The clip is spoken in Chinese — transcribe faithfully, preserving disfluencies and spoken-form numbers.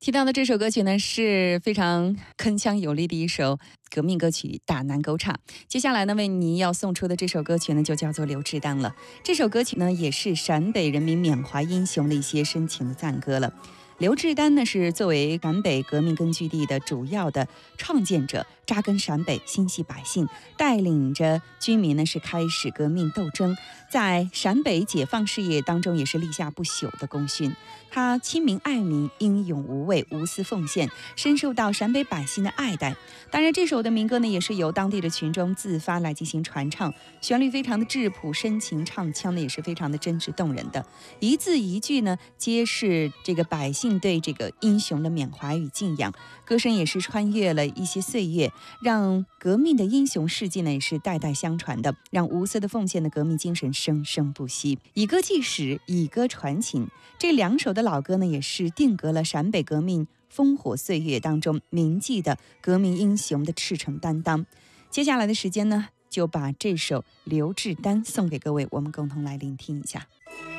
提到的这首歌曲呢，是非常铿锵有力的一首革命歌曲《大南沟岔》。接下来呢，为您要送出的这首歌曲呢，就叫做《刘志丹》了。这首歌曲呢，也是陕北人民缅怀英雄的一些深情的赞歌了。刘志丹呢，是作为陕北革命根据地的主要的创建者，扎根陕北，心系百姓，带领着军民呢是开始革命斗争，在陕北解放事业当中也是立下不朽的功勋。他亲民爱民，英勇无畏，无私奉献，深受到陕北百姓的爱戴。当然，这首的民歌呢，也是由当地的群众自发来进行传唱，旋律非常的质朴深情，唱腔呢也是非常的真挚动人的，一字一句呢皆是这个百姓对这个英雄的缅怀与敬仰。歌声也是穿越了一些岁月，让革命的英雄事迹呢也是代代相传的，让无私的奉献的革命精神生生不息。以歌记史，以歌传情，这两首的老歌呢，也是定格了陕北革命烽火岁月当中铭记的革命英雄的赤诚担当。接下来的时间呢，就把这首刘志丹送给各位，我们共同来聆听一下。